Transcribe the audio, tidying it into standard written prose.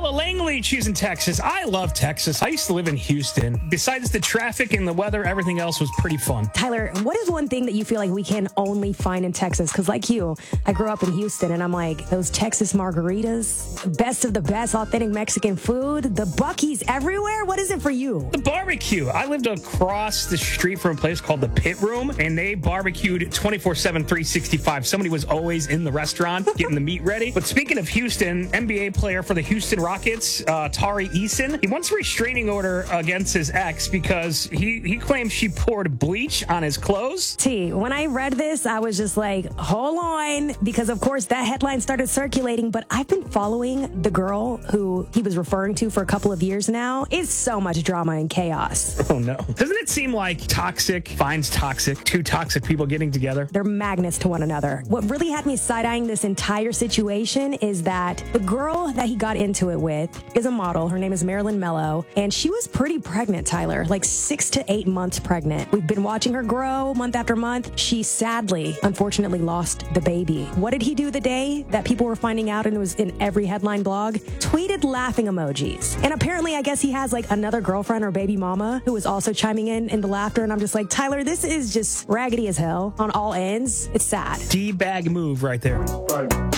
Bella Langley choosing Texas. I love Texas. I used to live in Houston. Besides the traffic and the weather, everything else was pretty fun. Tyler, what is one thing that you feel like we can only find in Texas? Because like you, I grew up in Houston, and I'm like, those Texas margaritas, best of the best authentic Mexican food, the Buc-ee's everywhere. What is it for you? The barbecue. I lived across the street from a place called the Pit Room, and they barbecued 24/7, 365. Somebody was always in the restaurant getting the meat ready. But speaking of Houston, NBA player for the Houston Rockets, Tari Eason, he wants a restraining order against his ex because he claims she poured bleach on his clothes. When I read this, I was just like, hold on, because of course that headline started circulating, but I've been following the girl who he was referring to for a couple of years now. It's so much drama and chaos. Oh no. Doesn't it seem like toxic finds toxic, two toxic people getting together? They're magnets to one another. What really had me side-eyeing this entire situation is that the girl that he got into it with is a model. Her name is Marilyn Mello, and she was pretty pregnant, Tyler, like 6 to 8 months pregnant. We've been watching her grow month after month. She sadly, unfortunately, lost the baby. What did he do the day that people were finding out, and it was in every headline blog? Tweeted laughing emojis. And apparently, I guess he has like another girlfriend or baby mama who is also chiming in the laughter, and I'm just like, Tyler, this is just raggedy as hell on all ends. It's sad. D-bag move right there.